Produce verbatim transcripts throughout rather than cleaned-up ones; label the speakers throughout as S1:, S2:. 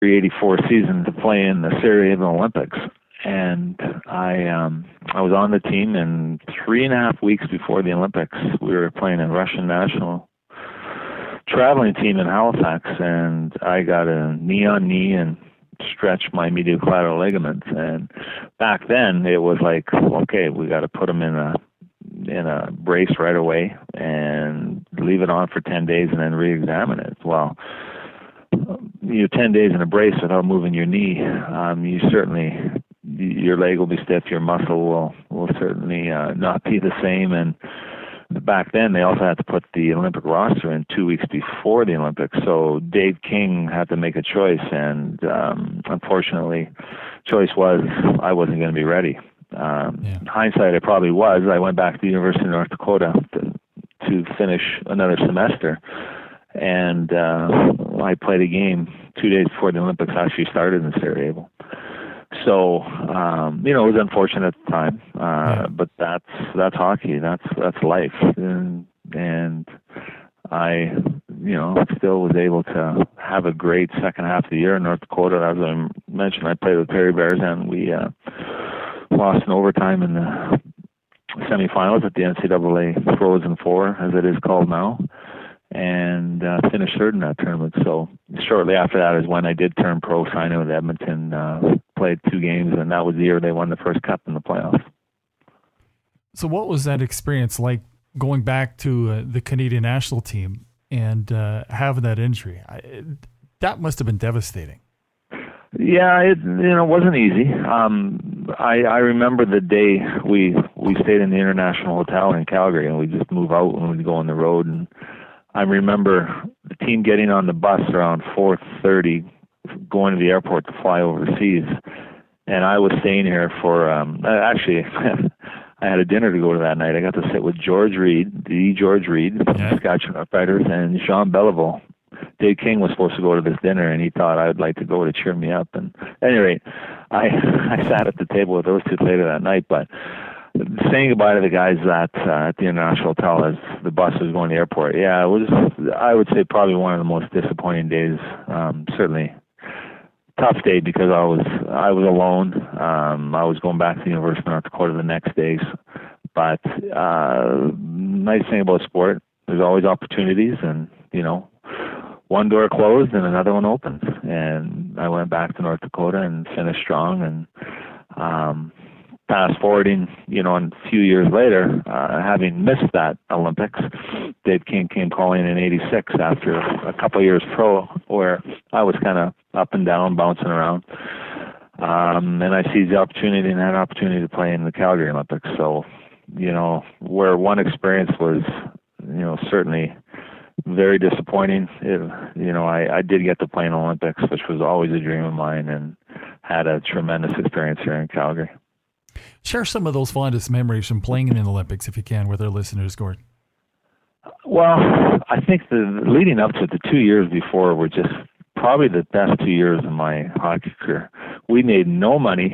S1: eighty-four season to play in the Sarajevo Olympics. And I um, I was on the team, and three and a half weeks before the Olympics, we were playing a Russian national traveling team in Halifax, and I got a knee on knee and stretched my medial collateral ligaments. And back then, it was like, okay, we got to put them in a in a brace right away and leave it on for ten days and then re-examine it. Well, you know, ten days in a brace without moving your knee, um, you certainly, your leg will be stiff, your muscle will, will certainly uh, not be the same. And back then, they also had to put the Olympic roster in two weeks before the Olympics. So Dave King had to make a choice, and um, unfortunately, choice was I wasn't going to be ready. Um,
S2: yeah.
S1: In hindsight, I probably was. I went back to the University of North Dakota to, to finish another semester, and uh, I played a game two days before the Olympics actually started in Sarajevo. So, um, you know, it was unfortunate at the time, uh,
S2: yeah.
S1: but that's that's hockey. That's that's life, and, and I, you know, still was able to have a great second half of the year in North Dakota. As I mentioned, I played with Perry Bears, and we uh, lost in overtime in the semifinals at the N C double A Frozen Four, as it is called now, and uh, finished third in that tournament. So shortly after that is when I did turn pro, signing with Edmonton, uh, played two games, and that was the year they won the first cup in the playoffs.
S2: So what was that experience like, going back to uh, the Canadian national team and uh, having that injury? I, it, that must have been devastating.
S1: Yeah, it you know wasn't easy. Um, I I remember the day we we stayed in the International Hotel in Calgary, and we just move out when we go on the road. And I remember the team getting on the bus around four thirty, going to the airport to fly overseas, and I was staying here for um, actually. I had a dinner to go to that night. I got to sit with George Reed, the George Reed from
S2: yeah.
S1: the Saskatchewan Roughriders, and Jean Beliveau. Dave King was supposed to go to this dinner, and he thought I would like to go to cheer me up. And at any rate, I I sat at the table with those two later that night. But saying goodbye to the guys at uh, at the International Hotel as the bus was going to the airport, yeah, it was, I would say, probably one of the most disappointing days. Um, certainly tough day, because I was I was alone. Um, I was going back to the University of North Dakota the next day. But uh, nice thing about sport, there's always opportunities, and you know, one door closed and another one opened. And I went back to North Dakota and finished strong. And um, fast forwarding, you know, a few years later, uh, having missed that Olympics, Dave King came calling in eighty-six after a couple of years pro, where I was kind of up and down, bouncing around. Um, and I seized the opportunity and had an opportunity to play in the Calgary Olympics. So, you know, where one experience was, you know, certainly very disappointing. It, you know, I, I did get to play in the Olympics, which was always a dream of mine, and had a tremendous experience here in Calgary.
S2: Share some of those fondest memories from playing in the Olympics, if you can, with our listeners, Gord.
S1: Well, I think the leading up to the two years before were just probably the best two years of my hockey career. We made no money.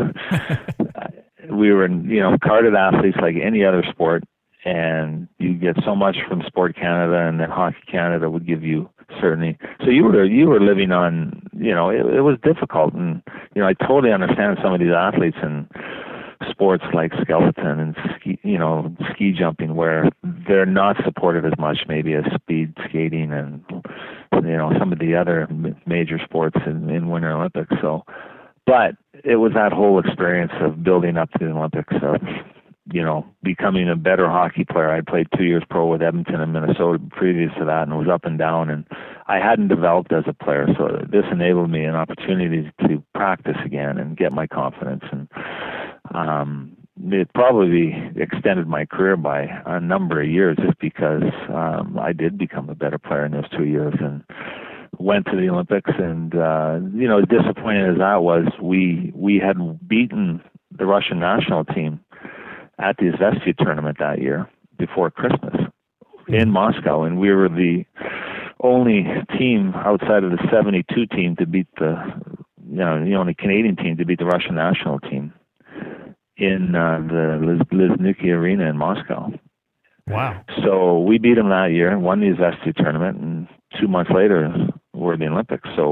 S1: We were, you know, carded athletes like any other sport, and you get so much from Sport Canada, and then Hockey Canada would give you certainly. So you were you were living on, you know, it, it was difficult, and you know, I totally understand some of these athletes and sports like skeleton and ski, you know, ski jumping, where they're not supported as much maybe as speed skating and, you know, some of the other major sports in, in Winter Olympics. So, but it was that whole experience of building up to the Olympics, of, you know, becoming a better hockey player. I played two years pro with Edmonton and Minnesota previous to that, and it was up and down, and I hadn't developed as a player. So this enabled me an opportunity to practice again and get my confidence. And um, it probably extended my career by a number of years, just because um, I did become a better player in those two years and went to the Olympics. And, uh, you know, as disappointing as that was, we, we had beaten the Russian national team at the Izvestia tournament that year before Christmas in Moscow, and we were the only team outside of the seventy-two team to beat the, you know, the only Canadian team to beat the Russian national team in uh, the Liz- Lizhniki Arena in Moscow.
S2: Wow.
S1: So we beat them that year and won the Izvestia tournament, and two months later were the Olympics. So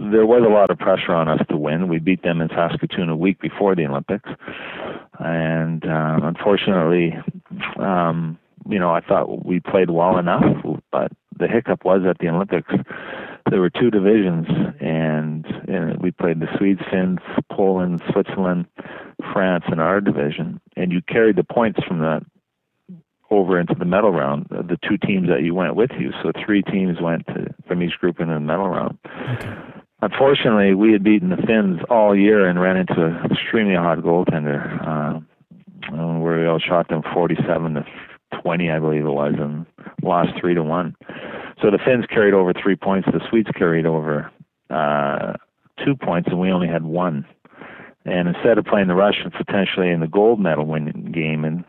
S1: there was a lot of pressure on us to win. We beat them in Saskatoon a week before the Olympics. And uh, unfortunately, um, you know, I thought we played well enough, but the hiccup was at the Olympics, there were two divisions, and, and we played the Swedes, Finns, Poland, Switzerland, France in our division, and you carried the points from that over into the medal round, the two teams that you went with you. So three teams went to, from each group into the medal round. Okay. Unfortunately, we had beaten the Finns all year and ran into an extremely hot goaltender, uh, where we all shot them forty-seven to twenty, I believe it was, and lost three to one. So the Finns carried over three points. The Swedes carried over uh, two points, and we only had one. And instead of playing the Russians potentially in the gold medal winning game, and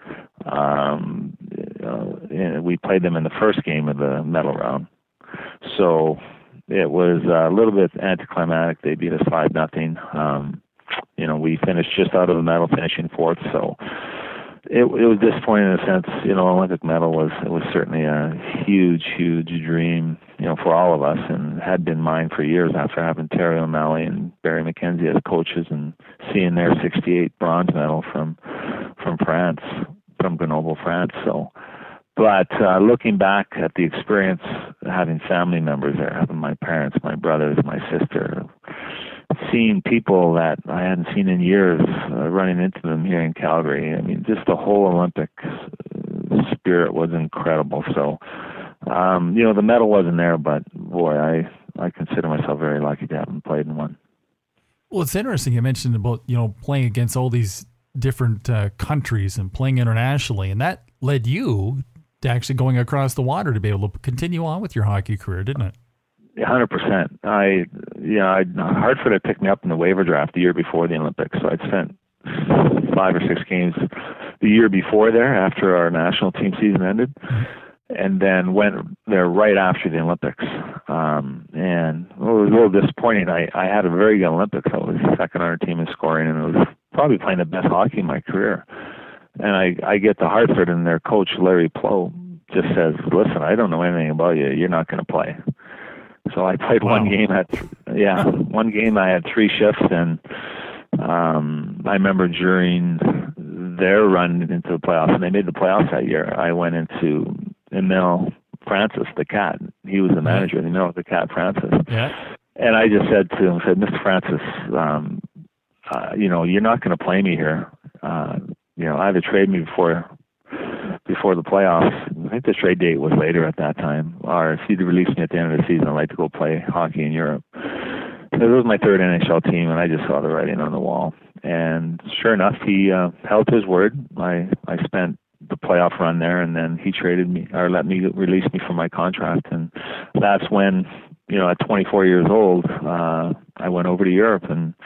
S1: um, uh, we played them in the first game of the medal round. So it was a little bit anticlimactic. They beat us five nothing. Um, you know, we finished just out of the medal, finishing fourth. So it, it was disappointing in a sense. You know, Olympic medal was it was certainly a huge, huge dream, you know, for all of us, and had been mine for years after having Terry O'Malley and Barry McKenzie as coaches and seeing their sixty-eight bronze medal from from France, from Grenoble, France. So, but uh, looking back at the experience, having family members there, having my parents, my brothers, my sister, seeing people that I hadn't seen in years, uh, running into them here in Calgary. I mean, just the whole Olympic spirit was incredible. So, um, you know, the medal wasn't there, but boy, I, I consider myself very lucky to have played in one.
S2: Well, it's interesting you mentioned about, you know, playing against all these different uh, countries and playing internationally, and that led you to actually going across the water to be able to continue on with your hockey career, didn't it?
S1: one hundred percent. I, you know, I, Hartford had picked me up in the waiver draft the year before the Olympics, so I'd spent five or six games the year before there after our national team season ended, and then went there right after the Olympics. Um, and well, it was a little disappointing. I, I had a very good Olympics. I was second on our team in scoring, and it was probably playing the best hockey in my career. And I, I get to Hartford, and their coach, Larry Plow, just says, listen, I don't know anything about you. You're not going to play. So I played wow. one game at, yeah, one game I had three shifts, and um, I remember during their run into the playoffs, and they made the playoffs that year, I went into Emil Francis, the Cat. He was the manager, and you know, the Cat Francis.
S2: Yeah.
S1: And I just said to him, said, Mister Francis, um, uh, you know, you're not going to play me here. Uh, you know, either trade me before before the playoffs. I think the trade date was later at that time. Or if you'd release me at the end of the season, I'd like to go play hockey in Europe. It was my third N H L team, and I just saw the writing on the wall. And sure enough, he uh, held his word. I, I spent the playoff run there, and then he traded me, or let me release me from my contract. And that's when, you know, at twenty-four years old, uh, I went over to Europe and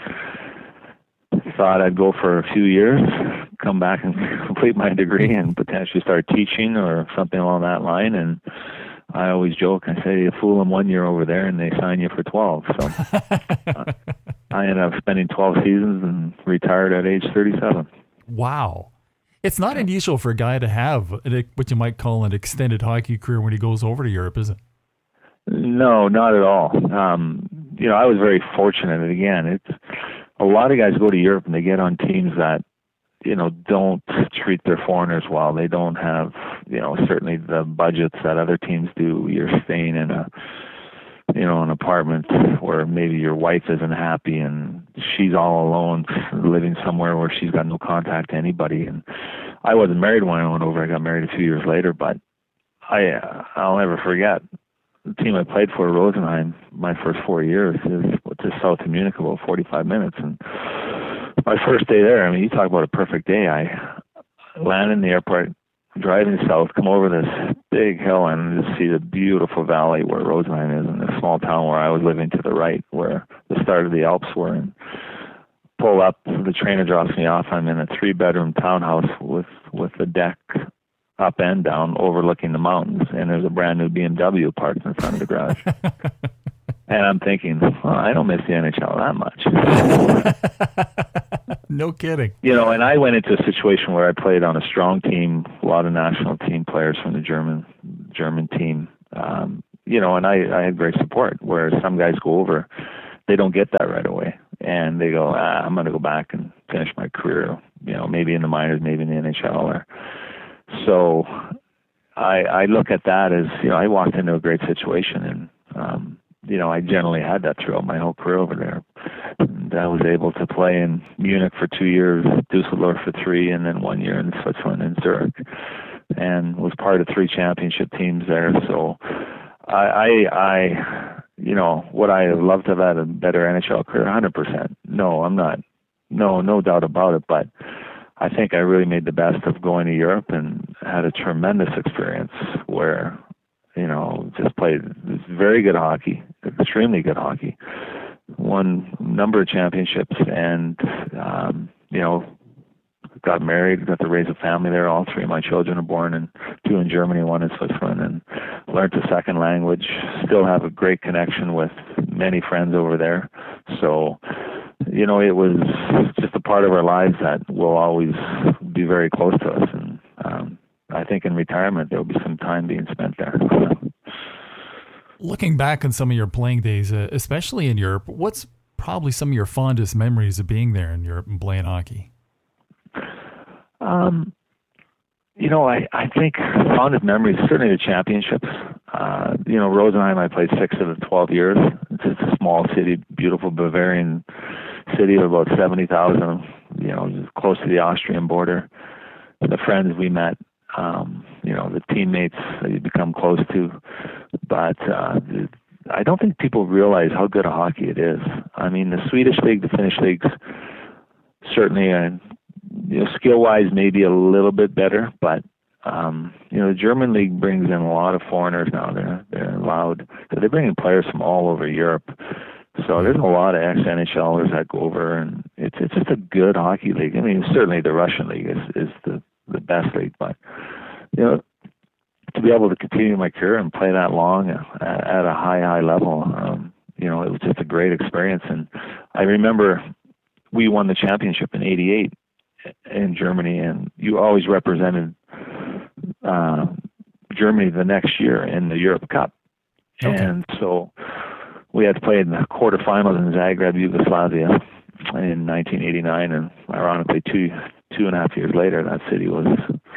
S1: thought I'd go for a few years, come back and complete my degree and potentially start teaching or something along that line. And I always joke, I say, you fool them one year over there and they sign you for twelve. So uh, I ended up spending twelve seasons and retired at age thirty-seven.
S2: Wow. It's not unusual for a guy to have what you might call an extended hockey career when he goes over to Europe, is it?
S1: No, not at all. Um, you know, I was very fortunate. And again, it's a lot of guys go to Europe and they get on teams that, you know, don't treat their foreigners well. They don't have, you know, certainly the budgets that other teams do. You're staying in a, you know, an apartment where maybe your wife isn't happy and she's all alone living somewhere where she's got no contact to anybody. And I wasn't married when I went over. I got married a few years later, but I, uh, I'll never forget the team I played for, Rosenheim, my first four years is just south of Munich, about forty-five minutes. And my first day there, I mean, you talk about a perfect day. I land in the airport, driving south, come over this big hill and just see the beautiful valley where Rosenheim is, and the small town where I was living to the right, where the start of the Alps were. And pull up, the trainer drops me off. I'm in a three-bedroom townhouse with with a deck up and down overlooking the mountains, and there's a brand new B M W parked in front of the garage. And I'm thinking, well, I don't miss the N H L that much.
S2: No kidding.
S1: You know, and I went into a situation where I played on a strong team, a lot of national team players from the German German team, um, you know, and I, I had great support, where some guys go over they don't get that right away, and they go, ah, I'm going to go back and finish my career, you know, maybe in the minors, maybe in the N H L. Or so I, I look at that as, you know, I walked into a great situation, and um, you know, I generally had that throughout my whole career over there. And I was able to play in Munich for two years, Dusseldorf for three, and then one year in Switzerland in Zurich, and was part of three championship teams there. So I, I, I you know, would I have loved to have had a better N H L career? one hundred percent. No, I'm not. No, no doubt about it. But I think I really made the best of going to Europe and had a tremendous experience where, you know, just played very good hockey, extremely good hockey, won a number of championships, and, um, you know, got married, got to raise a family there. All three of my children are born, and two in Germany, one in Switzerland, and learned a second language. Still have a great connection with many friends over there. So, you know, it was just a part of our lives that will always be very close to us. And um, I think in retirement, there'll be some time being spent there.
S2: Looking back on some of your playing days, uh, especially in Europe, what's probably some of your fondest memories of being there in Europe and playing hockey?
S1: Um, you know, I, I think fondest memories, certainly the championships. Uh, you know, Rosenheim, I played six of the twelve years. It's just a small city, beautiful Bavarian city of about seventy thousand, you know, just close to the Austrian border. The friends we met, um, you know, the teammates that you become close to. But uh, I don't think people realize how good a hockey it is. I mean, the Swedish league, the Finnish leagues, certainly, uh, you know, skill-wise, maybe a little bit better. But um, you know, the German league brings in a lot of foreigners now. They're they're allowed, so they bring in players from all over Europe. So there's a lot of ex-N H Lers that go over, and it's it's just a good hockey league. I mean, certainly the Russian league is is the the best league, but you know, to be able to continue my career and play that long at, at a high, high level, um, you know, it was just a great experience. And I remember we won the championship in eighty-eight in Germany, and you always represented uh, Germany the next year in the Europe Cup. Okay. And so we had to play in the quarterfinals in Zagreb, Yugoslavia in nineteen eighty-nine, and ironically, two two and a half years later, that city was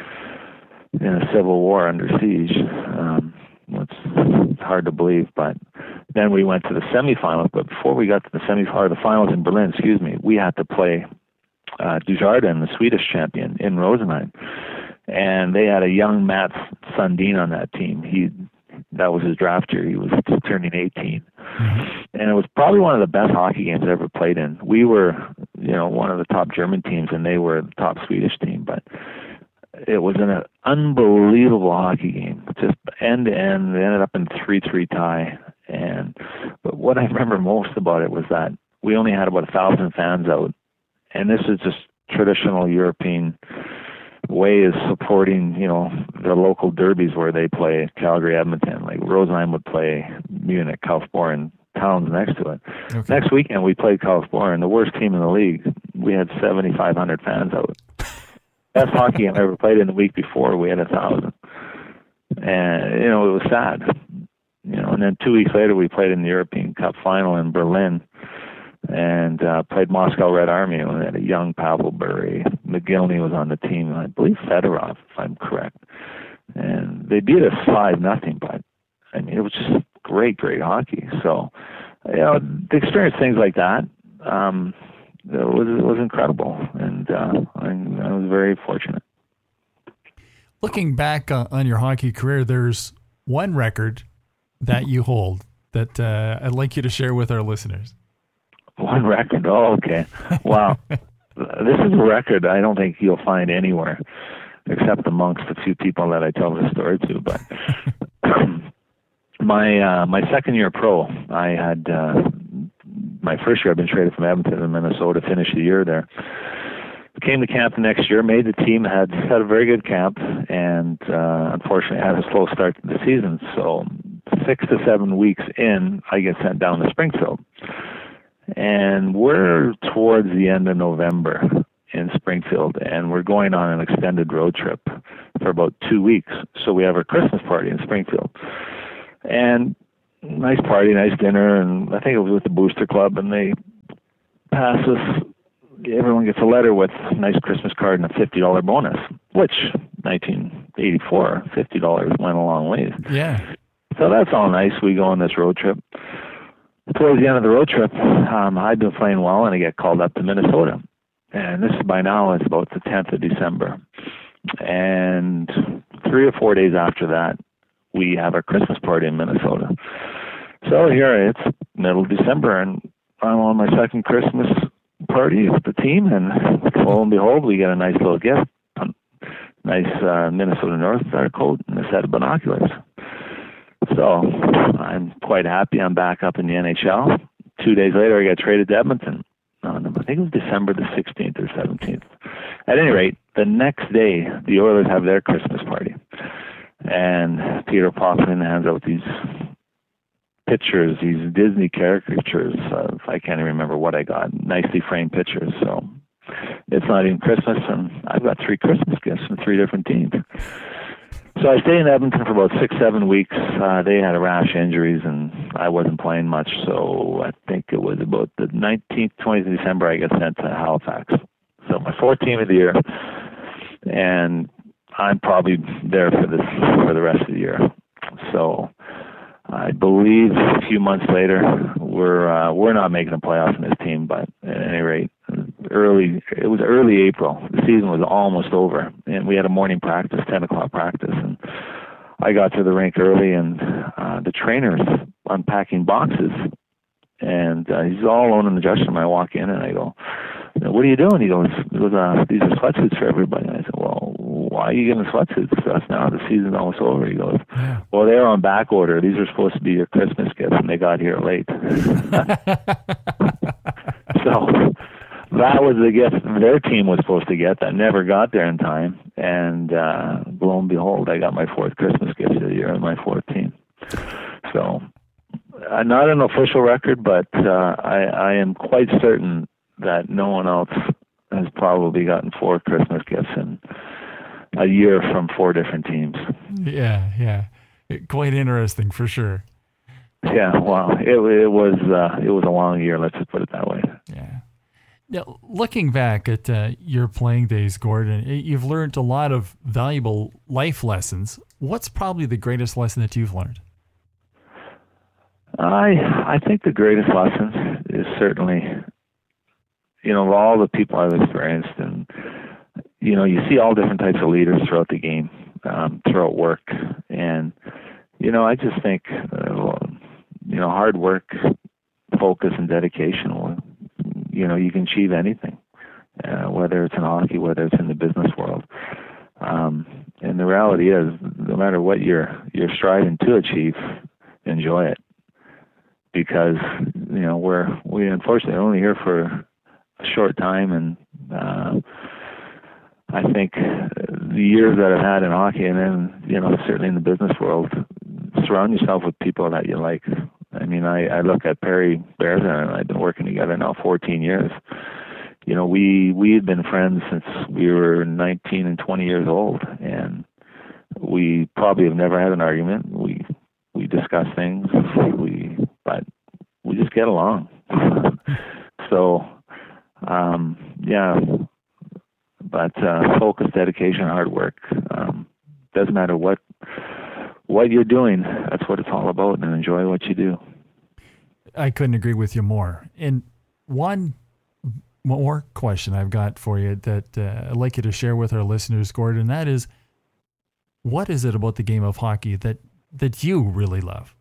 S1: in a civil war under siege. Um, it's, it's hard to believe, but then we went to the semifinals. But before we got to the semifinals, the finals in Berlin, excuse me, we had to play uh, Dujardin, the Swedish champion, in Rosenheim, and they had a young Mats Sundin on that team. He that was his draft year. He was just turning eighteen. Mm-hmm. And it was probably one of the best hockey games I've ever played in. We were, you know, one of the top German teams, and they were the top Swedish team. But it was an unbelievable hockey game, just end to end. They ended up in three three tie. And but what I remember most about it was that we only had about a thousand fans out, and this is just traditional European way is supporting, you know, the local derbies where they play Calgary, Edmonton. Like Rosenheim would play Munich, Kaufbeuren, towns next to it. Okay. Next weekend we played Kaufbeuren, the worst team in the league. We had seventy-five hundred fans out. Best hockey I've ever played in the week before. We had a thousand, and you know it was sad. You know, and then two weeks later we played in the European Cup final in Berlin. And uh, played Moscow Red Army, and we had a young Pavel Bure. McGillney was on the team, I believe Fedorov, if I'm correct. And they beat us five nothing, but I mean it was just great, great hockey. So, you know, to experience things like that, um, it was it was incredible, and uh, I, I was very fortunate.
S2: Looking back uh, on your hockey career, there's one record that you hold that uh, I'd like you to share with our listeners.
S1: One record. Oh, okay. Wow. This is a record I don't think you'll find anywhere except amongst a few people that I tell the story to. But my uh, my second year pro, I had uh, my first year I've been traded from Edmonton to Minnesota, finished the year there. Came to camp the next year, made the team, had had a very good camp, and uh, unfortunately had a slow start to the season. So six to seven weeks in, I get sent down to Springfield. And we're towards the end of November in Springfield, and we're going on an extended road trip for about two weeks. So we have our Christmas party in Springfield. And, nice party, nice dinner, and I think it was with the Booster Club, and they passed us. Everyone gets a letter with a nice Christmas card and a fifty dollar bonus, which nineteen eighty-four, fifty dollars went a long ways.
S2: Yeah.
S1: So that's all nice. We go on this road trip. Towards the end of the road trip, um, I'd been playing well, and I get called up to Minnesota. And this is by now, it's about the tenth of December. And three or four days after that, we have our Christmas party in Minnesota. So here it's middle of December, and I'm on my second Christmas party with the team, and lo and behold, we get a nice little gift, a nice uh, Minnesota North Star coat and a set of binoculars. So I'm quite happy. I'm back up in the N H L. Two days later, I got traded to Edmonton. Um, I think it was December the sixteenth or seventeenth. At any rate, the next day, the Oilers have their Christmas party. And Peter Poffman hands out these pictures, these Disney caricatures of, I can't even remember what I got, nicely framed pictures. So it's not even Christmas, and I've got three Christmas gifts from three different teams. So I stayed in Edmonton for about six, seven weeks. Uh, they had a rash of injuries, and I wasn't playing much. So I think it was about the nineteenth, twentieth of December, I got sent to Halifax. So my fourth team of the year, and I'm probably there for this for the rest of the year. So I believe a few months later, we're uh, we're not making the playoffs in this team, but at any rate, early it was early April. The season was almost over, and we had a morning practice, ten o'clock practice, and I got to the rink early, and uh, the trainer's unpacking boxes, and uh, he's all alone in the dressing room. I walk in, and I go, "What are you doing?" He goes, he goes uh, "These are sweatsuits for everybody." And I said, "Well, why are you giving sweatsuits to us now? The season's almost over." He goes, "Well, they're on back order. These are supposed to be your Christmas gifts, and they got here late." So that was the gift their team was supposed to get that never got there in time. And uh, lo and behold, I got my fourth Christmas gift of the year on my fourth team. So uh, not an official record, but uh, I, I am quite certain that no one else has probably gotten four Christmas gifts in a year from four different teams.
S2: Yeah, yeah. Quite interesting for sure.
S1: Yeah, well, it, it was uh, it was a long year, let's just put it that way.
S2: Yeah. Now, looking back at uh, your playing days, Gordon, you've learned a lot of valuable life lessons. What's probably the greatest lesson that you've learned?
S1: I I think the greatest lesson is certainly, you know, all the people I've experienced, and you know, you see all different types of leaders throughout the game, um, throughout work, and you know, I just think, uh, you know, hard work, focus, and dedication will, you know, you can achieve anything, uh, whether it's in hockey, whether it's in the business world. Um, and the reality is, no matter what you're you're striving to achieve, enjoy it, because you know we're we unfortunately are only here for a short time, and uh, I think the years that I've had in hockey, and then you know certainly in the business world, surround yourself with people that you like. I mean, I, I look at Perry Berza, and I've been working together now fourteen years. You know, we we had been friends since we were nineteen and twenty years old, and we probably have never had an argument. We we discuss things, we but we just get along. So, um, yeah, but uh, focus, dedication, hard work. Um, doesn't matter what. What you're doing, that's what it's all about, and enjoy what you do.
S2: I couldn't agree with you more. And one more question I've got for you that uh, I'd like you to share with our listeners, Gordon, that is, what is it about the game of hockey that, that you really love?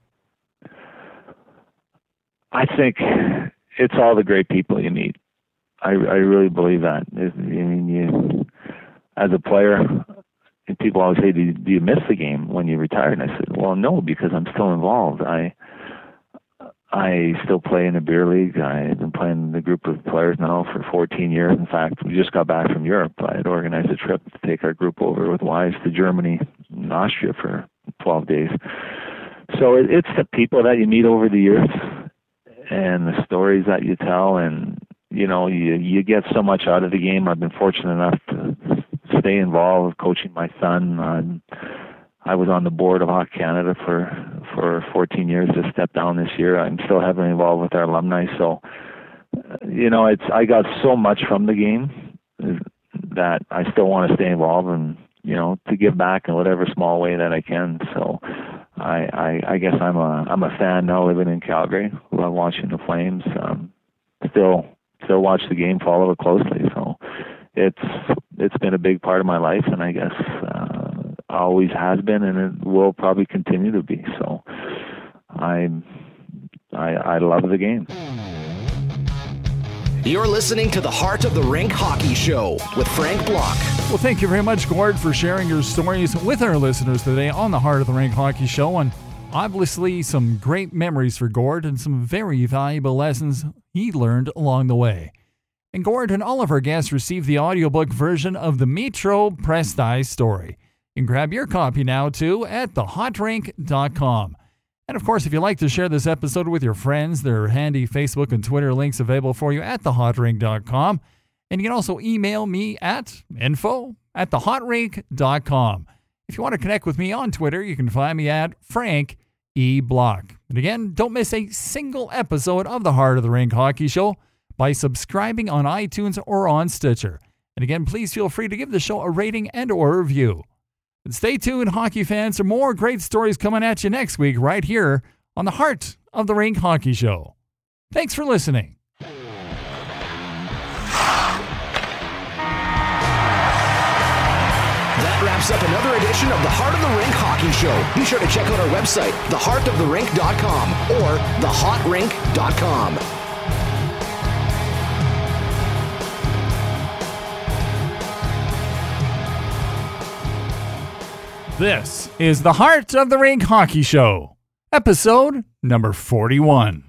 S1: I think it's all the great people you meet. I, I really believe that. I mean, you, as a player, and people always say, do you, do you miss the game when you retire? And I said, well, no, because I'm still involved. I I still play in the beer league. I've been playing in the group of players now for fourteen years. In fact, we just got back from Europe. I had organized a trip to take our group over with wives to Germany and Austria for twelve days. So it, it's the people that you meet over the years and the stories that you tell, and you know, you you get so much out of the game. I've been fortunate enough to stay involved, coaching my son. I'm, I was on the board of Hockey Canada for for fourteen years. Just stepped down this year. I'm still heavily involved with our alumni. So, you know, it's I got so much from the game that I still want to stay involved and, you know, to give back in whatever small way that I can. So, I I, I guess I'm a I'm a fan now living in Calgary. Love watching the Flames. Um, still still watch the game, follow it closely. So, it's it's been a big part of my life, and I guess. Uh, always has been, and it will probably continue to be. So I, I I love the game.
S3: You're listening to the Heart of the Rink Hockey Show with Frank Block.
S2: Well, thank you very much, Gord, for sharing your stories with our listeners today on the Heart of the Rink Hockey Show. And obviously some great memories for Gord and some very valuable lessons he learned along the way. And Gord and all of our guests received the audiobook version of the Metro Presti story. You can grab your copy now, too, at the hot rink dot com. And, of course, if you'd like to share this episode with your friends, there are handy Facebook and Twitter links available for you at the hot rink dot com. And you can also email me at info at the hot rink dot com. If you want to connect with me on Twitter, you can find me at Frank E. Block. And again, don't miss a single episode of the Heart of the Rink Hockey Show by subscribing on iTunes or on Stitcher. And again, please feel free to give the show a rating and or review. And stay tuned, hockey fans, for more great stories coming at you next week right here on the Heart of the Rink Hockey Show. Thanks for listening.
S3: That wraps up another edition of the Heart of the Rink Hockey Show. Be sure to check out our website, the heart of the rink dot com or the hot rink dot com.
S2: This is the Heart of the Rink Hockey Show, episode number forty-one.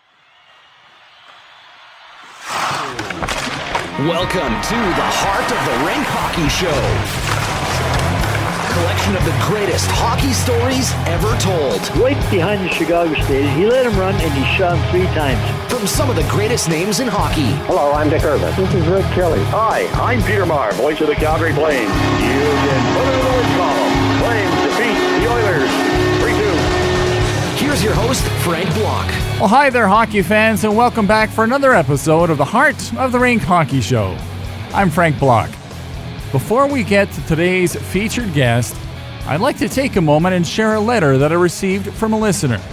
S3: Welcome to the Heart of the Rink Hockey Show. Collection of the greatest hockey stories ever told.
S4: Right behind the Chicago State, he let him run and he shot him three times.
S3: From some of the greatest names in hockey.
S5: Hello, I'm Dick Irvin.
S4: This is Rick Kelly.
S5: Hi, I'm Peter Maher, voice of the Calgary Flames. You can put it in the win column. Flames defeat the Oilers three two.
S3: Here's your host, Frank Block.
S2: Well, hi there, hockey fans, and welcome back for another episode of the Heart of the Rink Hockey Show. I'm Frank Block. Before we get to today's featured guest, I'd like to take a moment and share a letter that I received from a listener.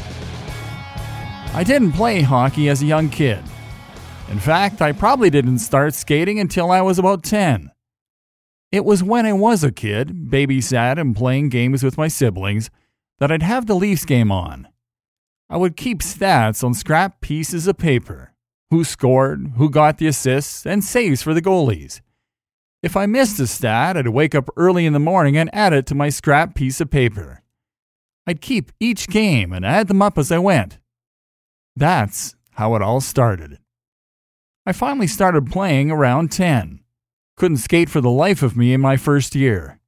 S2: I didn't play hockey as a young kid. In fact, I probably didn't start skating until I was about ten. It was when I was a kid, babysat and playing games with my siblings, that I'd have the Leafs game on. I would keep stats on scrap pieces of paper. Who scored, who got the assists, and saves for the goalies. If I missed a stat, I'd wake up early in the morning and add it to my scrap piece of paper. I'd keep each game and add them up as I went. That's how it all started. I finally started playing around ten. Couldn't skate for the life of me in my first year.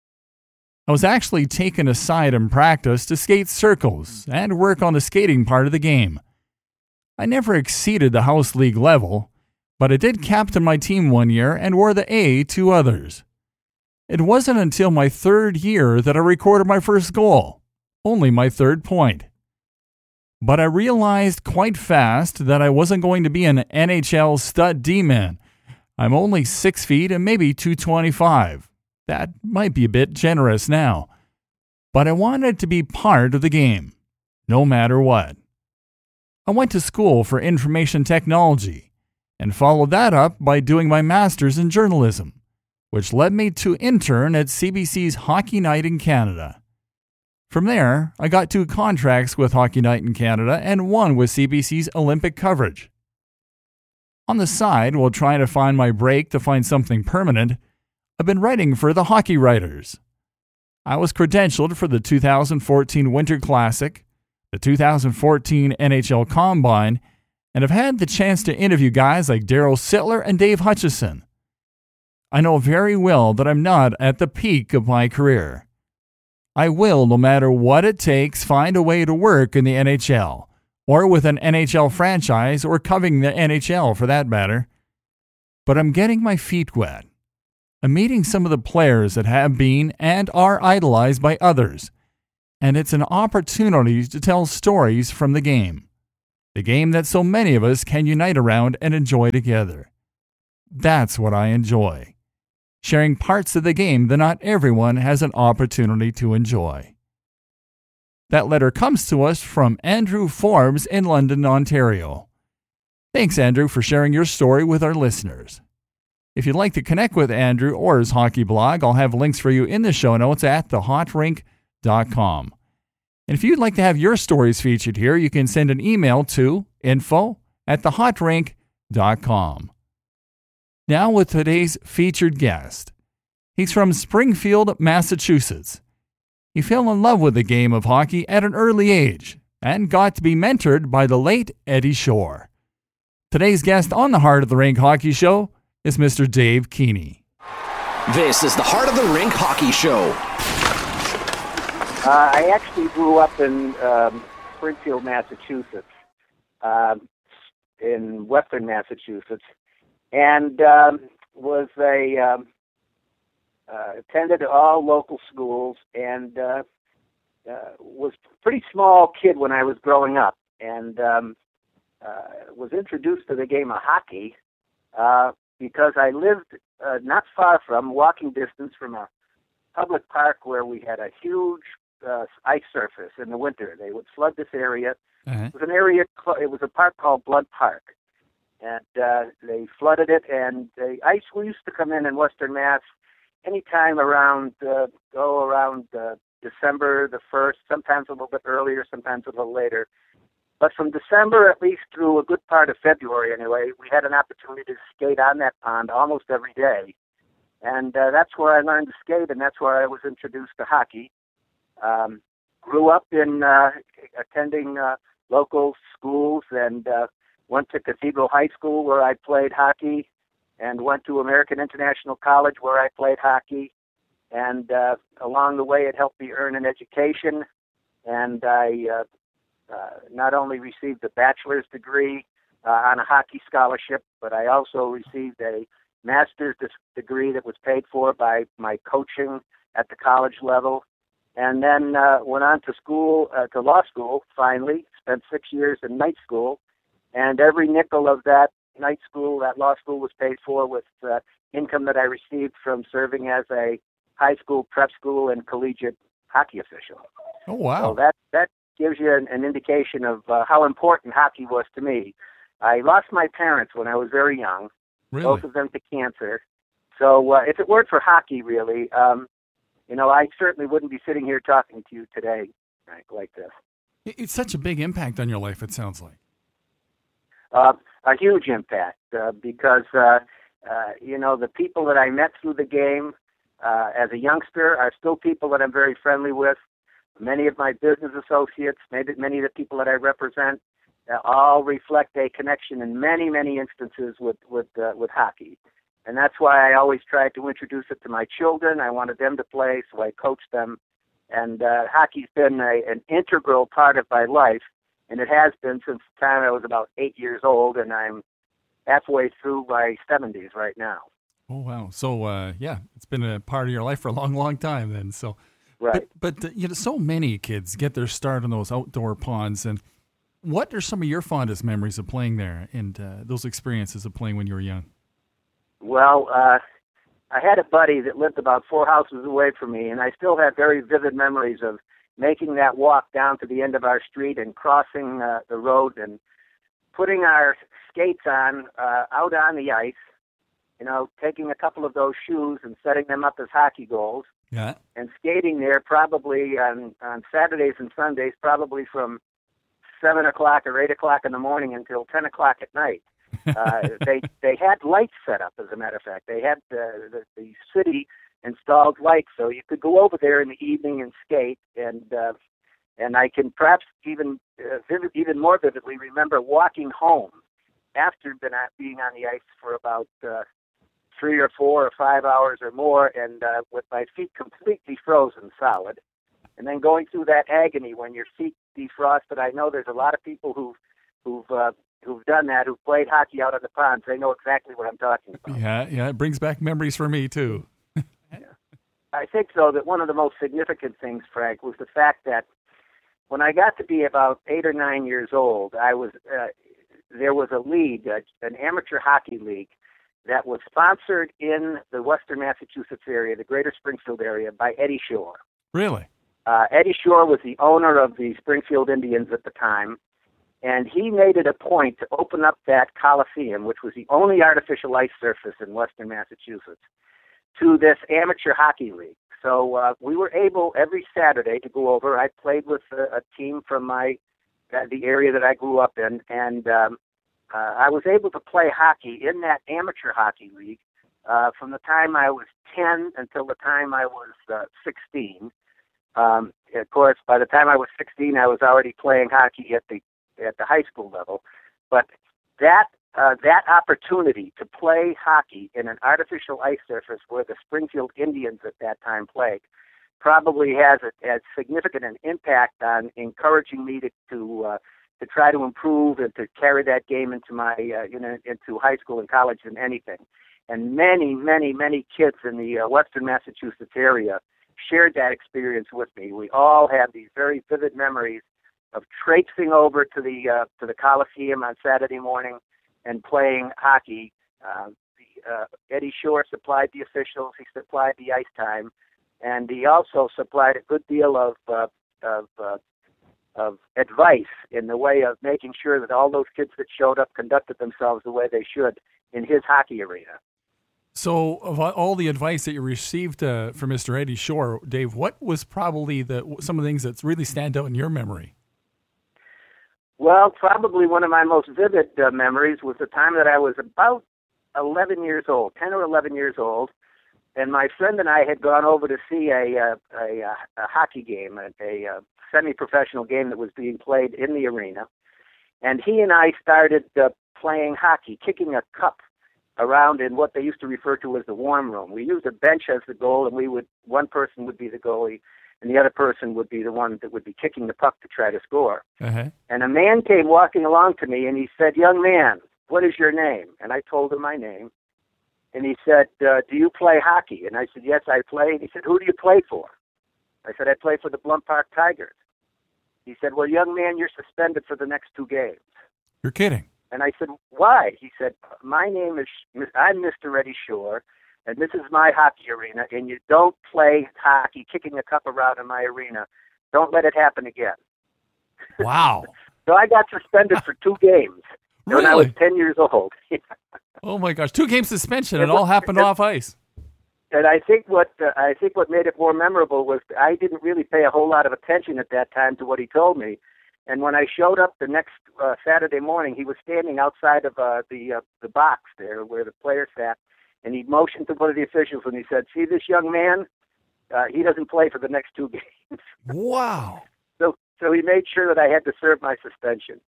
S2: I was actually taken aside in practice to skate circles and work on the skating part of the game. I never exceeded the house league level, but I did captain my team one year and wore the A two others. It wasn't until my third year that I recorded my first goal, only my third point. But I realized quite fast that I wasn't going to be an N H L stud D-man. I'm only six feet and maybe two twenty-five. That might be a bit generous now. But I wanted to be part of the game, no matter what. I went to school for information technology and followed that up by doing my master's in journalism, which led me to intern at C B C's Hockey Night in Canada. From there, I got two contracts with Hockey Night in Canada and one with C B C's Olympic coverage. On the side, while trying to find my break to find something permanent, I've been writing for the Hockey Writers. I was credentialed for the two thousand fourteen Winter Classic, the two thousand fourteen N H L Combine, and have had the chance to interview guys like Daryl Sittler and Dave Hutchison. I know very well that I'm not at the peak of my career. I will, no matter what it takes, find a way to work in the N H L, or with an N H L franchise, or covering the N H L for that matter. But I'm getting my feet wet. and meeting some of the players that have been and are idolized by others. And it's an opportunity to tell stories from the game. The game that so many of us can unite around and enjoy together. That's what I enjoy. Sharing parts of the game that not everyone has an opportunity to enjoy. That letter comes to us from Andrew Forbes in London, Ontario. Thanks, Andrew, for sharing your story with our listeners. If you'd like to connect with Andrew or his hockey blog, I'll have links for you in the show notes at the hot rink dot com. And if you'd like to have your stories featured here, you can send an email to info at the hot rink dot com. Now with today's featured guest. He's from Springfield, Massachusetts. He fell in love with the game of hockey at an early age and got to be mentored by the late Eddie Shore. Today's guest on the Heart of the Rink Hockey Show is Mister Dave Keeney.
S3: This is the Heart of the Rink Hockey Show.
S6: Uh, I actually grew up in um, Springfield, Massachusetts, uh, in western Massachusetts, and um, was a um, uh, attended all local schools, and uh, uh, was a pretty small kid when I was growing up, and um, uh, was introduced to the game of hockey uh, because I lived uh, not far from, walking distance from a public park where we had a huge Uh, ice surface in the winter. They would flood this area.
S2: Uh-huh.
S6: It was an area. It was a park called Blood Park, and uh, they flooded it. And the ice we used to come in in Western Mass anytime around uh, go around uh, December the first. Sometimes a little bit earlier, sometimes a little later. But from December at least through a good part of February, anyway, we had an opportunity to skate on that pond almost every day, and uh, that's where I learned to skate, and that's where I was introduced to hockey. Um, grew up in uh, attending uh, local schools, and uh, went to Cathedral High School where I played hockey, and went to American International College where I played hockey. And uh, along the way, it helped me earn an education, and I uh, uh, not only received a bachelor's degree uh, on a hockey scholarship, but I also received a master's degree that was paid for by my coaching at the college level. And then uh, went on to school, uh, to law school, finally, spent six years in night school. And every nickel of that night school, that law school, was paid for with uh, income that I received from serving as a high school, prep school, and collegiate hockey official.
S2: Oh, wow.
S6: So that, that gives you an, an indication of uh, how important hockey was to me. I lost my parents when I was very young,
S2: Really?
S6: both of them to cancer. So uh, if it weren't for hockey, really, um, you know, I certainly wouldn't be sitting here talking to you today, Frank, like this.
S2: It's such a big impact on your life, it sounds like.
S6: Uh, a huge impact uh, because, uh, uh, you know, the people that I met through the game uh, as a youngster are still people that I'm very friendly with. Many of my business associates, maybe many of the people that I represent, uh, all reflect a connection in many, many instances with, with, uh, with hockey. And that's why I always tried to introduce it to my children. I wanted them to play, so I coached them. And uh, hockey's been a, an integral part of my life, and it has been since the time I was about eight years old, and I'm halfway through my seventies right now.
S2: Oh, wow. So, uh, yeah, it's been a part of your life for a long, long time then. So,
S6: Right.
S2: But, but uh, you know, so many kids get their start in those outdoor ponds. And what are some of your fondest memories of playing there and uh, those experiences of playing when you were young?
S6: Well, uh, I had a buddy that lived about four houses away from me, and I still have very vivid memories of making that walk down to the end of our street and crossing uh, the road and putting our skates on uh, out on the ice, you know, taking a couple of those shoes and setting them up as hockey goals,
S2: Yeah.
S6: and skating there probably on, on Saturdays and Sundays, probably from seven o'clock or eight o'clock in the morning until ten o'clock at night. uh, they they had lights set up, as a matter of fact. They had uh, the, the city installed lights, so you could go over there in the evening and skate. And uh, and I can perhaps even uh, vivid, even more vividly remember walking home after been at, being on the ice for about uh, three or four or five hours or more, and uh, with my feet completely frozen solid, and then going through that agony when your feet defrosted. I know there's a lot of people who've who've uh, who've done that, who've played hockey out on the ponds. They know exactly what I'm talking about.
S2: Yeah, yeah, it brings back memories for me too.
S6: I think, though, that one of the most significant things, Frank, was the fact that when I got to be about eight or nine years old, I was uh, there was a league, uh, an amateur hockey league, that was sponsored in the Western Massachusetts area, the greater Springfield area, by Eddie Shore.
S2: Really?
S6: Uh, Eddie Shore was the owner of the Springfield Indians at the time, and he made it a point to open up that Coliseum, which was the only artificial ice surface in Western Massachusetts, to this amateur hockey league. So uh, we were able every Saturday to go over. I played with a, a team from my uh, the area that I grew up in, and um, uh, I was able to play hockey in that amateur hockey league uh, from the time I was ten until the time I was uh, sixteen. Um, of course, by the time I was sixteen, I was already playing hockey at the at the high school level. But that uh, that opportunity to play hockey in an artificial ice surface where the Springfield Indians at that time played probably has a, a significant an impact on encouraging me to to, uh, to try to improve and to carry that game into my uh, you know into high school and college and anything. And many, many, many kids in the uh, Western Massachusetts area shared that experience with me. We all have these very vivid memories of traipsing over to the uh, to the Coliseum on Saturday morning and playing hockey. Uh, the, uh, Eddie Shore supplied the officials. He supplied the ice time, and he also supplied a good deal of uh, of uh, of advice in the way of making sure that all those kids that showed up conducted themselves the way they should in his hockey arena.
S2: So, of all the advice that you received uh, from Mister Eddie Shore, Dave, what was probably the some of the things that really stand out in your memory?
S6: Well, probably one of my most vivid uh, memories was the time that I was about eleven years old, ten or eleven years old, and my friend and I had gone over to see a a, a, a hockey game, a, a, a semi-professional game that was being played in the arena, and he and I started uh, playing hockey, kicking a cup around in what they used to refer to as the warm room. We used a bench as the goal, and we would one person would be the goalie, and the other person would be the one that would be kicking the puck to try to score.
S2: Uh-huh.
S6: And a man came walking along to me, and he said, "Young man, what is your name?" And I told him my name. And he said, uh, "Do you play hockey?" And I said, "Yes, I play." And he said, "Who do you play for?" I said, "I play for the Blunt Park Tigers." He said, "Well, young man, you're suspended for the next two games."
S2: You're kidding.
S6: And I said, "Why?" He said, "My name is, I'm Mister Eddie Shore, and this is my hockey arena, and you don't play hockey kicking a cup around in my arena. Don't let it happen again."
S2: Wow.
S6: So I got suspended for two games
S2: Really?
S6: when I was ten years old.
S2: Oh my gosh, two game suspension. It
S6: It
S2: all
S6: was-
S2: happened
S6: it-
S2: off ice.
S6: And I think what uh, I think what made it more memorable was I didn't really pay a whole lot of attention at that time to what he told me. And when I showed up the next uh, Saturday morning, he was standing outside of uh, the uh, the box there where the players sat, and he motioned to one of the officials and he said, "See this young man? Uh, he doesn't play for the next two games."
S2: Wow.
S6: so so he made sure that I had to serve my suspension.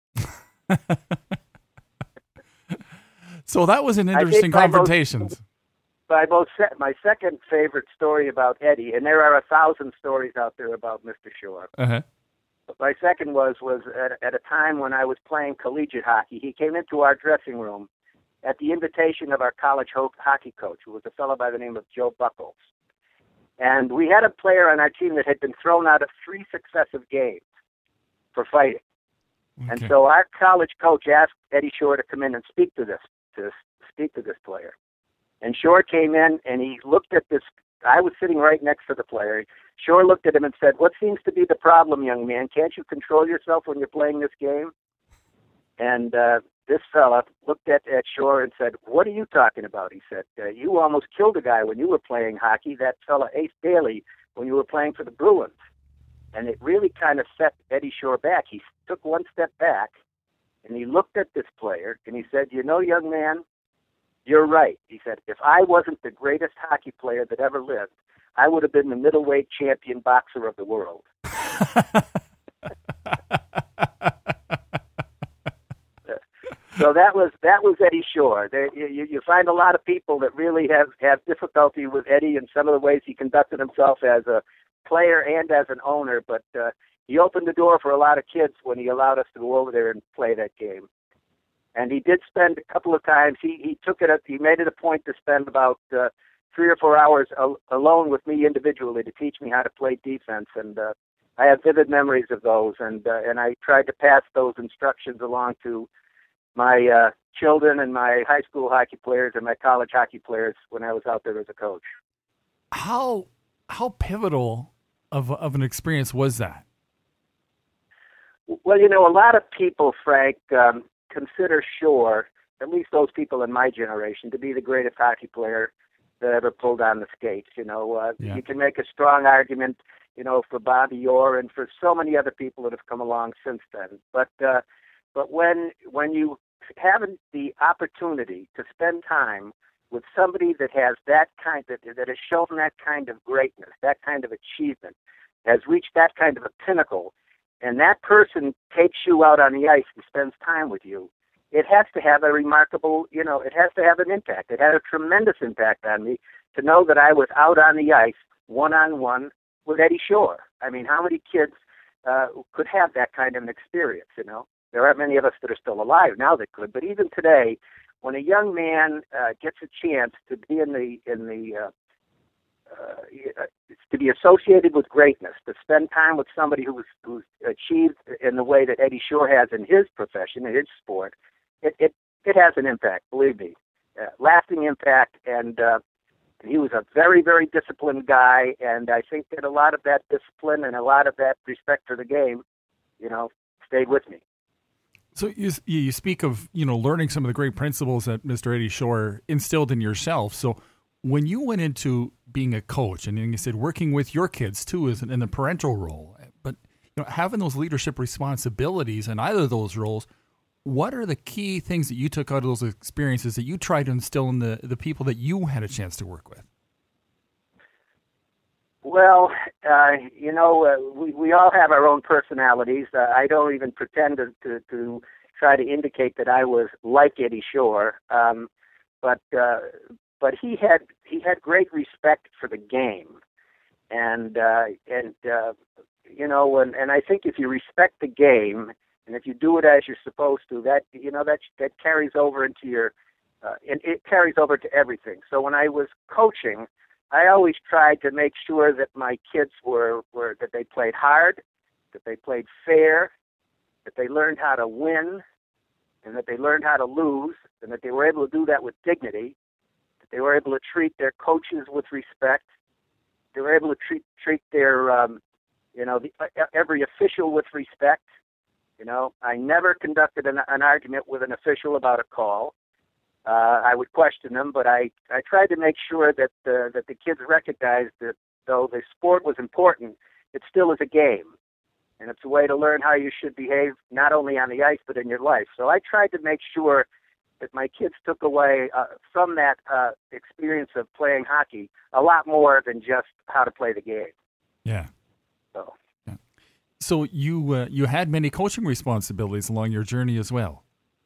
S2: So that was an
S6: I think
S2: interesting
S6: my most-
S2: confrontations.
S6: By both se- my second favorite story about Eddie, and there are a thousand stories out there about Mister Shore.
S2: Uh-huh.
S6: But my second was was at, at a time when I was playing collegiate hockey. He came into our dressing room at the invitation of our college ho- hockey coach, who was a fellow by the name of Joe Buckles. And we had a player on our team that had been thrown out of three successive games for fighting. And
S2: Okay.
S6: so our college coach asked Eddie Shore to come in and speak to this to speak to this player. And Shore came in and he looked at this. I was sitting right next to the player. Shore looked at him and said, "What seems to be the problem, young man? Can't you control yourself when you're playing this game?" And uh, this fella looked at, at Shore and said, "What are you talking about?" He said, uh, "You almost killed a guy when you were playing hockey, that fella Ace Bailey, when you were playing for the Bruins." And it really kind of set Eddie Shore back. He took one step back and he looked at this player and he said, "You know, young man, you're right." He said, "If I wasn't the greatest hockey player that ever lived, I would have been the middleweight champion boxer of the world." So that was that was Eddie Shore. There, you, you find a lot of people that really have, have difficulty with Eddie and some of the ways he conducted himself as a player and as an owner, but uh, he opened the door for a lot of kids when he allowed us to go over there and play that game. And he did spend a couple of times. He he took it. He made it a point to spend about uh, three or four hours al- alone with me individually to teach me how to play defense, and uh, I have vivid memories of those, and uh, and I tried to pass those instructions along to my uh, children and my high school hockey players and my college hockey players when I was out there as a coach.
S2: How how pivotal of of an experience was that?
S6: Well, you know, a lot of people, Frank, um, consider Shore, at least those people in my generation, to be the greatest hockey player that ever pulled on the skates. You know, uh,
S2: Yeah.
S6: you can make a strong argument, you know, for Bobby Orr and for so many other people that have come along since then. But uh, but when when you have the opportunity to spend time with somebody that has that kind of, that has shown that kind of greatness, that kind of achievement, has reached that kind of a pinnacle, and that person takes you out on the ice and spends time with you, it has to have a remarkable, you know, it has to have an impact. It had a tremendous impact on me to know that I was out on the ice one-on-one with Eddie Shore. I mean, how many kids uh, could have that kind of an experience, you know? There aren't many of us that are still alive now that could, but even today, when a young man uh, gets a chance to be in the in the uh, uh, to be associated with greatness, to spend time with somebody who's who's achieved in the way that Eddie Shore has in his profession, in his sport, it it, it has an impact. Believe me, uh, lasting impact. And uh, he was a very very disciplined guy, and I think that a lot of that discipline and a lot of that respect for the game, you know, stayed with me.
S2: So you you speak of, you know, learning some of the great principles that Mister Eddie Shore instilled in yourself. So when you went into being a coach, and you said working with your kids too, is in the parental role, but you know, having those leadership responsibilities in either of those roles, what are the key things that you took out of those experiences that you tried to instill in the, the people that you had a chance to work with?
S6: Well, uh, you know, uh, we, we all have our own personalities. Uh, I don't even pretend to, to, to try to indicate that I was like Eddie Shore, um, but uh, but he had he had great respect for the game, and uh, and uh, you know, and, and I think if you respect the game and if you do it as you're supposed to, that you know that that carries over into your uh, and it carries over to everything. So when I was coaching, I always tried to make sure that my kids were, were that they played hard, that they played fair, that they learned how to win, and that they learned how to lose, and that they were able to do that with dignity, that they were able to treat their coaches with respect, they were able to treat treat their, um, you know, the, uh, every official with respect. You know, I never conducted an, an argument with an official about a call. Uh, I would question them, but I, I tried to make sure that uh, that the kids recognized that though the sport was important, it still is a game, and it's a way to learn how you should behave not only on the ice but in your life. So I tried to make sure that my kids took away uh, from that uh, experience of playing hockey a lot more than just how to play the game.
S2: Yeah.
S6: So,
S2: yeah. So you uh, you had many coaching responsibilities along your journey as well.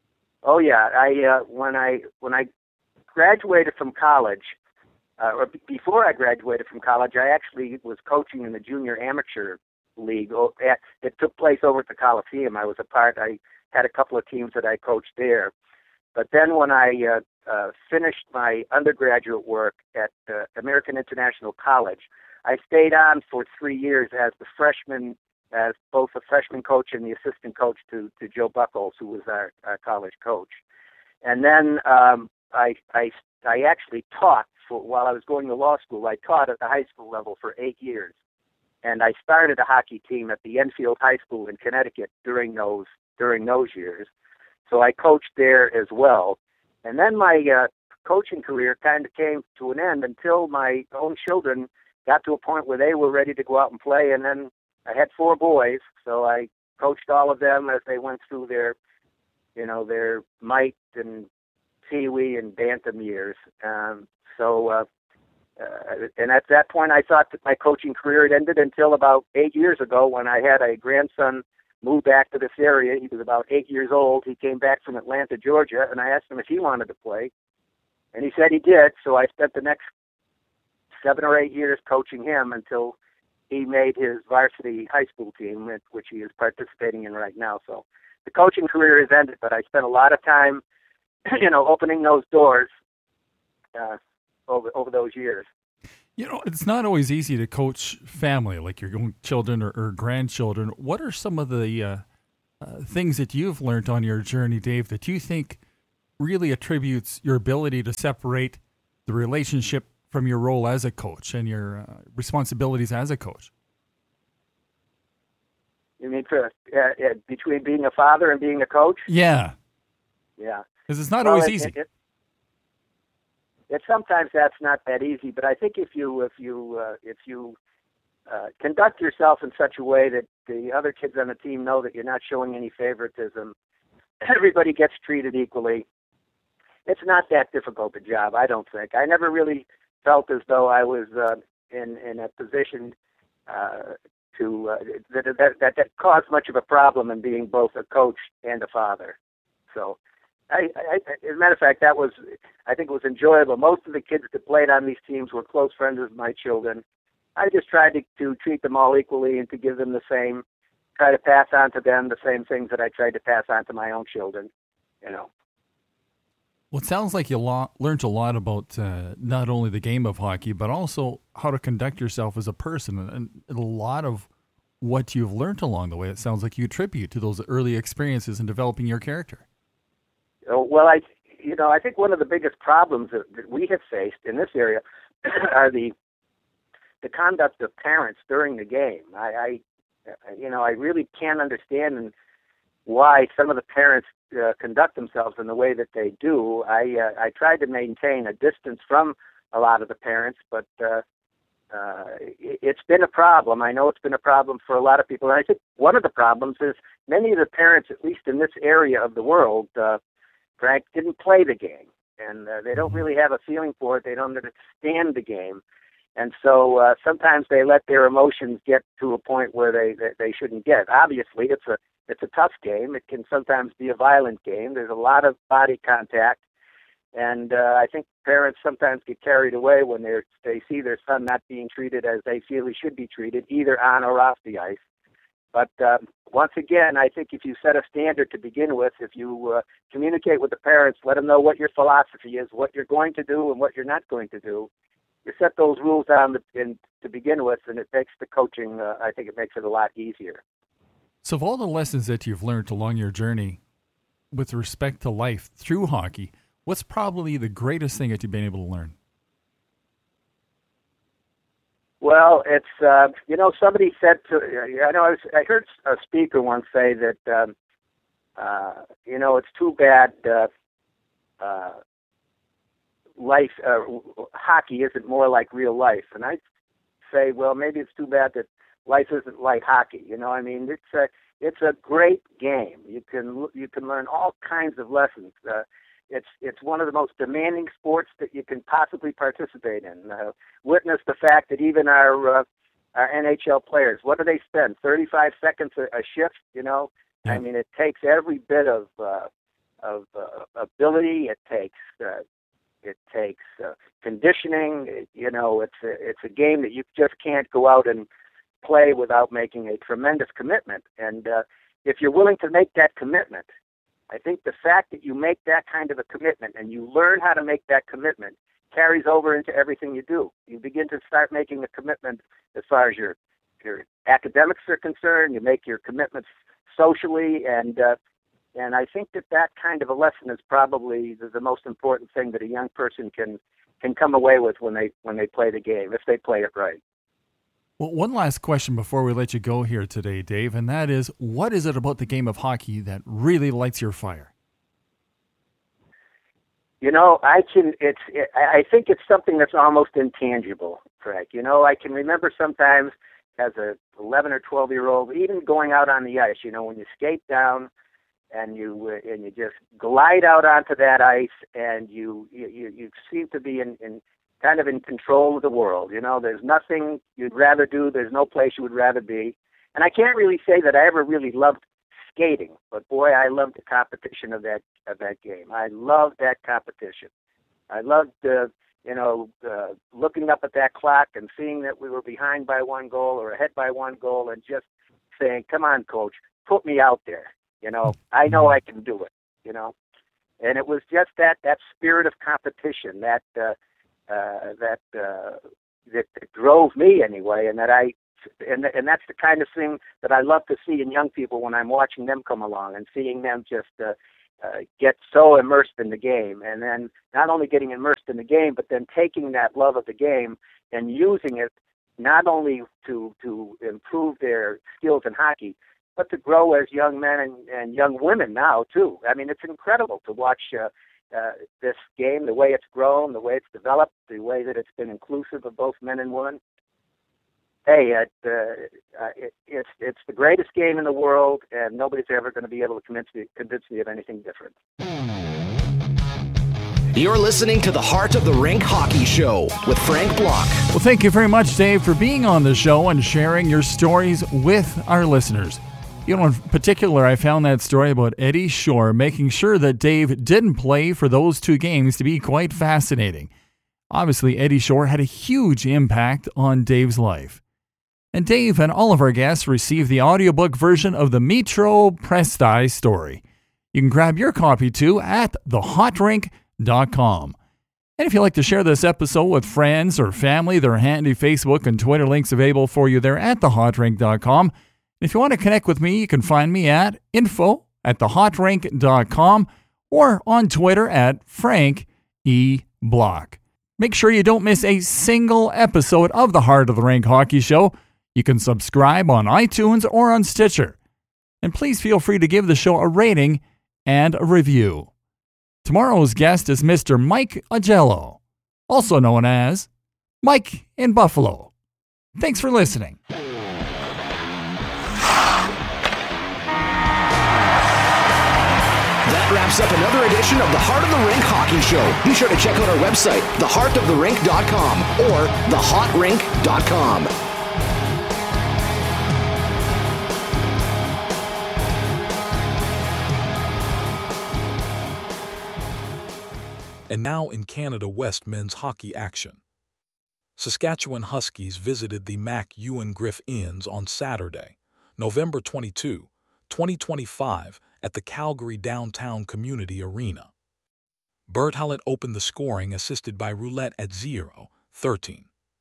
S6: Oh yeah, I uh, when I when I graduated from college, uh, or b- before I graduated from college, I actually was coaching in the junior amateur league. At, it took place over at the Coliseum. I was a part. I had a couple of teams that I coached there. But then when I uh, uh, finished my undergraduate work at uh, American International College, I stayed on for three years as the freshman. As both a freshman coach and the assistant coach to, to Joe Buckles, who was our, our college coach. And then um, I, I, I actually taught, for, while I was going to law school, I taught at the high school level for eight years. And I started a hockey team at the Enfield High School in Connecticut during those during those years. So I coached there as well. And then my uh, coaching career kind of came to an end until my own children got to a point where they were ready to go out and play, and then I had four boys, so I coached all of them as they went through their, you know, their mite and peewee and bantam years. Um, so, uh, uh, and at that point, I thought that my coaching career had ended until about eight years ago when I had a grandson move back to this area. He was about eight years old. He came back from Atlanta, Georgia, and I asked him if he wanted to play, and he said he did. So I spent the next seven or eight years coaching him until he made his varsity high school team, which he is participating in right now. So the coaching career has ended, but I spent a lot of time, you know, opening those doors uh, over over those years.
S2: You know, it's not always easy to coach family, like your own children or, or grandchildren. What are some of the uh, uh, things that you've learned on your journey, Dave, that you think really attributes your ability to separate the relationship from your role as a coach and your uh, responsibilities as a coach?
S6: You mean for, uh, uh, between being a father and being a coach?
S2: Yeah.
S6: Yeah.
S2: Because it's not
S6: well,
S2: always
S6: it,
S2: easy.
S6: It, it, it, sometimes that's not that easy, but I think if you if you uh, if you uh, conduct yourself in such a way that the other kids on the team know that you're not showing any favoritism, everybody gets treated equally. It's not that difficult a job, I don't think. I never really felt as though I was uh, in in a position uh, to uh, that, that that that caused much of a problem in being both a coach and a father. So, I, I, as a matter of fact, that was I think it was enjoyable. Most of the kids that played on these teams were close friends of my children. I just tried to, to treat them all equally and to give them the same, try to pass on to them the same things that I tried to pass on to my own children. You know.
S2: Well, it sounds like you lo- learned a lot about uh, not only the game of hockey, but also how to conduct yourself as a person. And a lot of what you've learned along the way, it sounds like you attribute to those early experiences in developing your character.
S6: Well, I, you know, I think one of the biggest problems that, that we have faced in this area are the the conduct of parents during the game. I, I you know, I really can't understand why some of the parents uh, conduct themselves in the way that they do. I uh, I tried to maintain a distance from a lot of the parents, but uh, uh, it, it's been a problem. I know it's been a problem for a lot of people. And I think one of the problems is many of the parents, at least in this area of the world, uh, Frank, didn't play the game, and uh, they don't really have a feeling for it. They don't understand the game. And so uh, sometimes they let their emotions get to a point where they, they, they shouldn't get. Obviously, it's a it's a tough game. It can sometimes be a violent game. There's a lot of body contact. And uh, I think parents sometimes get carried away when they they see their son not being treated as they feel he should be treated, either on or off the ice. But uh, once again, I think if you set a standard to begin with, if you uh, communicate with the parents, let them know what your philosophy is, what you're going to do and what you're not going to do, you set those rules down to, in, to begin with, and it makes the coaching, uh, I think it makes it a lot easier.
S2: So of all the lessons that you've learned along your journey with respect to life through hockey, what's probably the greatest thing that you've been able to learn?
S6: Well, it's, uh, you know, somebody said to, I know I, was, I heard a speaker once say that, um, uh, you know, it's too bad uh, uh, life, uh, hockey isn't more like real life. And I say, well, maybe it's too bad that life isn't like hockey. You know, I mean, it's a, it's a great game. You can, you can learn all kinds of lessons. Uh, It's it's one of the most demanding sports that you can possibly participate in. Uh, witness the fact that even our uh, our N H L players, what do they spend? thirty-five seconds a, a shift. You know, yeah. I mean, it takes every bit of uh, of uh, ability. It takes uh, it takes uh, conditioning. It, you know, it's a, it's a game that you just can't go out and play without making a tremendous commitment. And uh, if you're willing to make that commitment, I think the fact that you make that kind of a commitment and you learn how to make that commitment carries over into everything you do. You begin to start making a commitment as far as your your academics are concerned. You make your commitments socially, and uh, and I think that that kind of a lesson is probably the, the most important thing that a young person can can come away with when they when they play the game, if they play it right.
S2: Well, one last question before we let you go here today, Dave, and that is, what is it about the game of hockey that really lights your fire?
S6: You know, I can. It's. It, I think it's something that's almost intangible, Frank. You know, I can remember sometimes as a eleven or twelve year old, even going out on the ice. You know, when you skate down and you uh, and you just glide out onto that ice, and you you you seem to be in. in kind of in control of the world. You know, there's nothing you'd rather do. There's no place you would rather be. And I can't really say that I ever really loved skating, but boy, I loved the competition of that of that game. I loved that competition. I loved, uh, you know, uh, looking up at that clock and seeing that we were behind by one goal or ahead by one goal and just saying, come on, coach, put me out there. You know, I know I can do it, you know. And it was just that, that spirit of competition, that, uh, uh, that, uh, that that drove me anyway, and that I and and that's the kind of thing that I love to see in young people when I'm watching them come along and seeing them just uh, uh, get so immersed in the game, and then not only getting immersed in the game, but then taking that love of the game and using it not only to to improve their skills in hockey, but to grow as young men and, and young women now too. I mean, it's incredible to watch uh, uh, this game, the way it's grown, the way it's developed, the way that it's been inclusive of both men and women. Hey, it, uh, uh, it, it's it's the greatest game in the world, and nobody's ever going to be able to convince me, convince me of anything different.
S3: You're listening to the Heart of the Rink Hockey Show with Frank Block.
S2: Well, thank you very much, Dave, for being on the show and sharing your stories with our listeners. You know, in particular, I found that story about Eddie Shore making sure that Dave didn't play for those two games to be quite fascinating. Obviously, Eddie Shore had a huge impact on Dave's life. And Dave and all of our guests received the audiobook version of the Metro Presti story. You can grab your copy too at the hot rink dot com. And if you'd like to share this episode with friends or family, there are handy Facebook and Twitter links available for you there at the hot rink dot com. If you want to connect with me, you can find me at info at the hot rink dot com or on Twitter at Frank E. Block. Make sure you don't miss a single episode of the Heart of the Rink Hockey Show. You can subscribe on iTunes or on Stitcher. And please feel free to give the show a rating and a review. Tomorrow's guest is Mister Mike Augello, also known as Mike in Buffalo. Thanks for listening.
S3: That wraps up another edition of the Heart of the Rink Hockey Show. Be sure to check out our website, the heart of the rink dot com or the hot rink dot com.
S7: And now in Canada West men's hockey action. Saskatchewan Huskies visited the Mac Ewan Griff Inns on Saturday, November twenty-second, twenty twenty-five, at the Calgary Downtown Community Arena. Bert Hallett opened the scoring, assisted by Roulette at zero thirteen.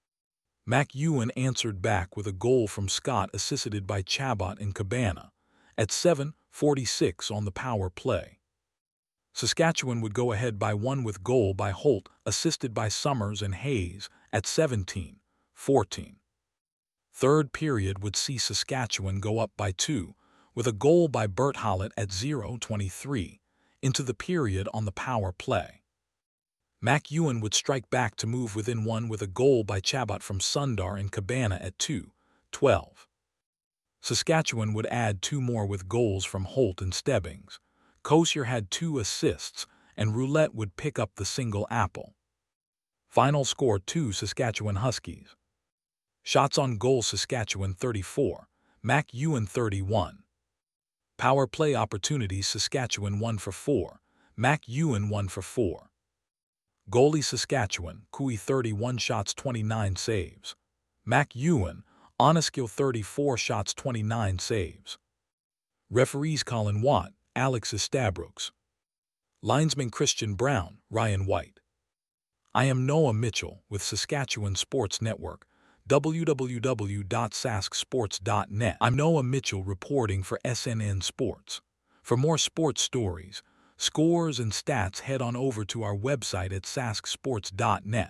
S7: Mac Ewan answered back with a goal from Scott, assisted by Chabot and Cabana, at seven forty-six on the power play. Saskatchewan would go ahead by one with goal by Holt, assisted by Summers and Hayes, at seventeen fourteen. Third period would see Saskatchewan go up by two, with a goal by Bert Hallett at zero twenty-three, into the period on the power play. Mac Ewan would strike back to move within one with a goal by Chabot from Sundar and Cabana at two twelve. Saskatchewan would add two more with goals from Holt and Stebbings. Kosier had two assists, and Roulette would pick up the single apple. Final score two Saskatchewan Huskies. Shots on goal Saskatchewan thirty-four, Mac Ewan thirty-one. Power play opportunities Saskatchewan one for four, Mac Ewan one for four. Goalie Saskatchewan, Cooey thirty-one shots twenty-nine saves. Mac Ewan, Oneskill thirty-four shots twenty-nine saves. Referees Colin Watt, Alex Estabrooks. Linesman Christian Brown, Ryan White. I am Noah Mitchell with Saskatchewan Sports Network, w w w dot sask sports dot net. I'm Noah Mitchell reporting for S N N Sports. For more sports stories, scores, and stats, head on over to our website at sask sports dot net.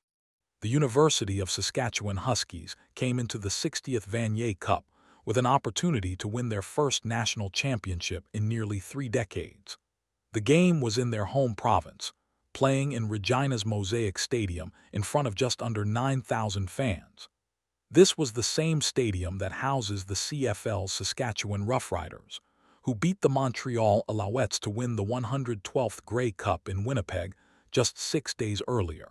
S7: The University of Saskatchewan Huskies came into the sixtieth Vanier Cup with an opportunity to win their first national championship in nearly three decades. The game was in their home province, playing in Regina's Mosaic Stadium in front of just under nine thousand fans. This was the same stadium that houses the C F L's Saskatchewan Roughriders, who beat the Montreal Alouettes to win the one hundred twelfth Grey Cup in Winnipeg just six days earlier.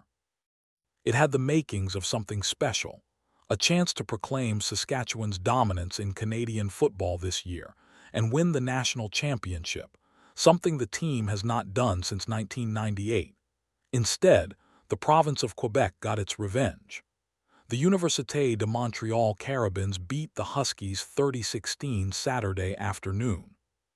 S7: It had the makings of something special, a chance to proclaim Saskatchewan's dominance in Canadian football this year and win the national championship, something the team has not done since nineteen ninety-eight. Instead, the province of Quebec got its revenge. The Université de Montréal Carabins beat the Huskies thirty sixteen Saturday afternoon.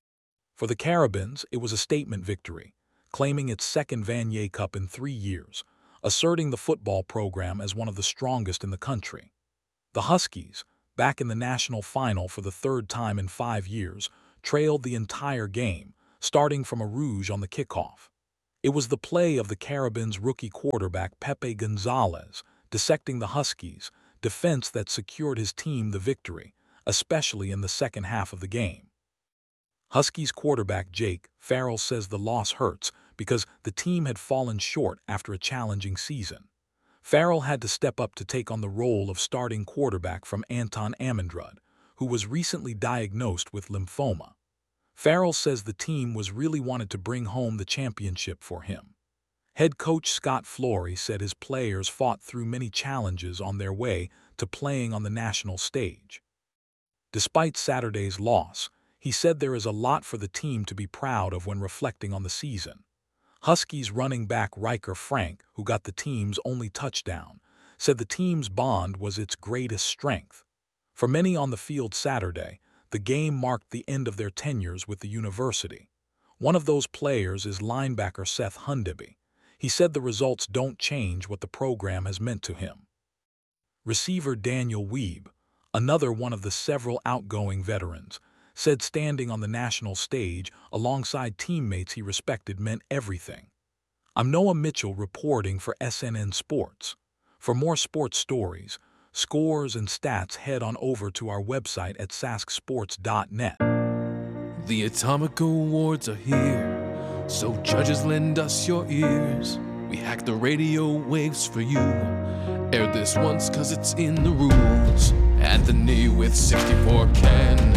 S7: For the Carabins, it was a statement victory, claiming its second Vanier Cup in three years, asserting the football program as one of the strongest in the country. The Huskies, back in the national final for the third time in five years, trailed the entire game, starting from a rouge on the kickoff. It was the play of the Carabins' rookie quarterback Pepe Gonzalez, dissecting the Huskies' defense that secured his team the victory, especially in the second half of the game. Huskies quarterback Jake Farrell says the loss hurts because the team had fallen short after a challenging season. Farrell had to step up to take on the role of starting quarterback from Anton Ammondrad, who was recently diagnosed with lymphoma. Farrell says the team was really wanted to bring home the championship for him. Head coach Scott Flory said his players fought through many challenges on their way to playing on the national stage. Despite Saturday's loss, he said there is a lot for the team to be proud of when reflecting on the season. Huskies running back Riker Frank, who got the team's only touchdown, said the team's bond was its greatest strength. For many on the field Saturday, the game marked the end of their tenures with the university. One of those players is linebacker Seth Hundeby. He said the results don't change what the program has meant to him. Receiver Daniel Weeb, another one of the several outgoing veterans, said standing on the national stage alongside teammates he respected meant everything. I'm Noah Mitchell reporting for S N N Sports. For more sports stories, scores, and stats, head on over to our website at sask sports dot net.
S8: The Atomic Awards are here, so judges lend us your ears. We hack the radio waves for you. Air this once cause it's in the rules. Anthony with sixty-four can